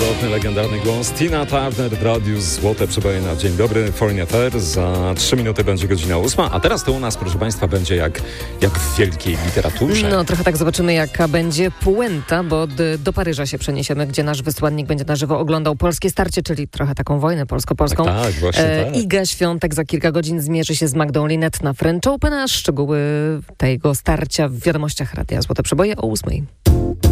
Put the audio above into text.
cudowny, legendarny głos Tina Turner w radiu Złote Przeboje na Dzień Dobry, Foreign Affairs. Za 3 minuty będzie godzina 8, a teraz to u nas, proszę Państwa, będzie jak w wielkiej literaturze. No trochę tak zobaczymy, jaka będzie puenta, bo do Paryża się przeniesiemy, gdzie nasz wysłannik będzie na żywo oglądał polskie starcie, czyli trochę taką wojnę polsko-polską. Tak, właśnie tak. Iga Świątek za kilka godzin zmierzy się z Magdą Linette na French Open, a szczegóły tego starcia w wiadomościach Radia Złote Przeboje o 8.